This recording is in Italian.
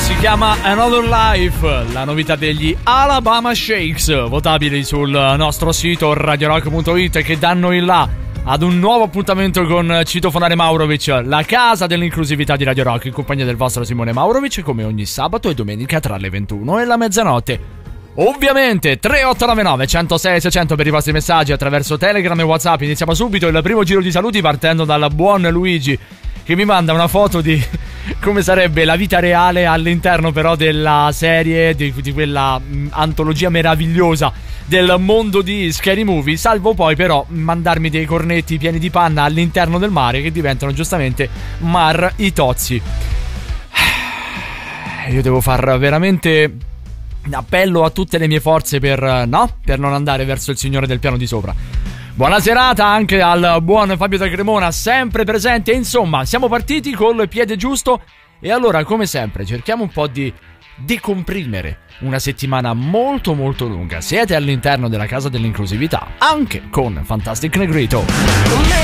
Si chiama Another Life, la novità degli Alabama Shakes, votabili sul nostro sito radiorock.it, che danno il là ad un nuovo appuntamento con Citofonare Maurovic, la casa dell'inclusività di Radio Rock, in compagnia del vostro Simone Maurovic, come ogni sabato e domenica tra le 21 e la mezzanotte. Ovviamente 3899 106 600 per i vostri messaggi attraverso Telegram e WhatsApp. Iniziamo subito il primo giro di saluti partendo dal buon Luigi, che mi manda una foto di come sarebbe la vita reale all'interno però della serie, di quella antologia meravigliosa del mondo di Scary Movie, salvo poi però mandarmi dei cornetti pieni di panna all'interno del mare che diventano giustamente Mar i Tozzi. Io devo far veramente appello a tutte le mie forze per non andare verso il signore del piano di sopra. Buona serata anche al buon Fabio da Cremona, sempre presente. Insomma, siamo partiti col piede giusto e allora, come sempre, cerchiamo un po' di decomprimere una settimana molto molto lunga. Siete all'interno della casa dell'inclusività, anche con Fantastic Negrito.